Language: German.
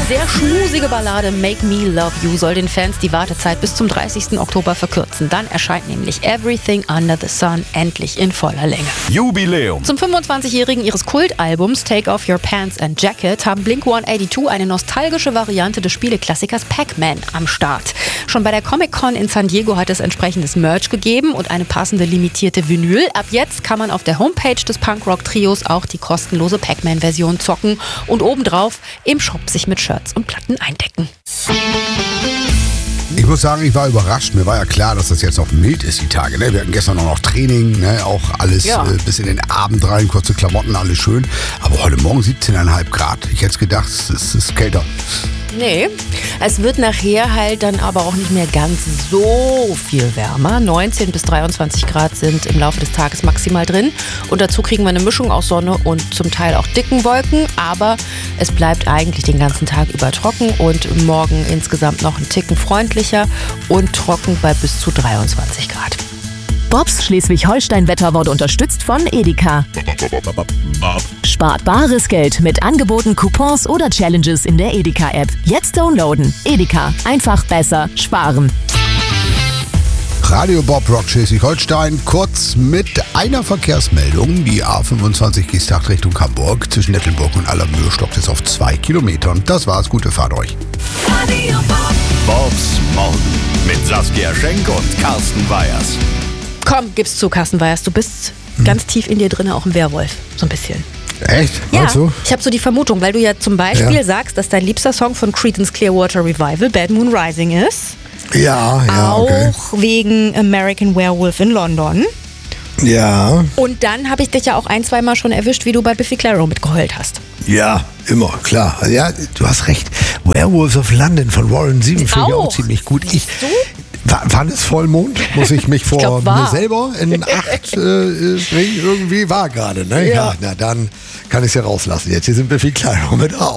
sehr schmusige Ballade Make Me Love You soll den Fans die Wartezeit bis zum 30. Oktober verkürzen. Dann erscheint nämlich Everything Under the Sun endlich in voller Länge. Jubiläum. Zum 25-Jährigen ihres Kultalbums Take Off Your Pants and Jacket haben Blink-182 eine nostalgische Variante des Spieleklassikers Pac-Man am Start. Schon bei der Comic-Con in San Diego hat es entsprechendes Merch gegeben und eine passende limitierte Vinyl. Ab jetzt kann man auf der Homepage des Punkrock-Trios auch die kostenlose Pac-Man-Version zocken und obendrauf im Shop sich mit Shirts und Platten eindecken. Ich muss sagen, ich war überrascht. Mir war ja klar, dass das jetzt noch mild ist, die Tage. Ne? Wir hatten gestern auch noch Training, ne? Auch alles bis in den Abend rein, kurze Klamotten, alles schön. Aber heute Morgen 17,5 Grad. Ich hätte gedacht, es ist kälter. Nee, es wird nachher halt dann aber auch nicht mehr ganz so viel wärmer. 19 bis 23 Grad sind im Laufe des Tages maximal drin. Und dazu kriegen wir eine Mischung aus Sonne und zum Teil auch dicken Wolken. Aber es bleibt eigentlich den ganzen Tag über trocken und morgen insgesamt noch einen Ticken freundlicher und trocken bei bis zu 23 Grad. Bobs Schleswig-Holstein-Wetter wurde unterstützt von Edeka. Spart bares Geld mit Angeboten, Coupons oder Challenges in der Edeka-App. Jetzt downloaden. Edeka. Einfach besser sparen. Radio Bob Rock Schleswig-Holstein, kurz mit einer Verkehrsmeldung. Die A25 Gießtacht Richtung Hamburg. Zwischen Nettelburg und Allermöhe stoppt es auf 2 Kilometern. Das war's. Gute Fahrt euch. Radio Bobs Morgen mit Saskia Schenk und Carsten Weyers. Komm, gib's zu, Carsten Weyers. Du bist ganz tief in dir drin auch ein Werwolf. So ein bisschen. Echt? Ja, du? ich habe so die Vermutung, weil du ja zum Beispiel sagst, dass dein liebster Song von Creedence Clearwater Revival Bad Moon Rising ist. Ja, auch okay. wegen American Werewolf in London. Ja. Und dann habe ich dich ja auch ein-, zweimal schon erwischt, wie du bei Biffy Clyro mitgeheult hast. Ja, immer, klar. Ja, du hast recht. Werewolves of London von Warren Zevon finde ich auch ziemlich gut. War das Vollmond? Muss ich mich vor mir selber in Acht bringen? Irgendwie war gerade, ne? Ja, na dann kann ich es ja rauslassen. Jetzt hier sind Biffy Clyro mit auf.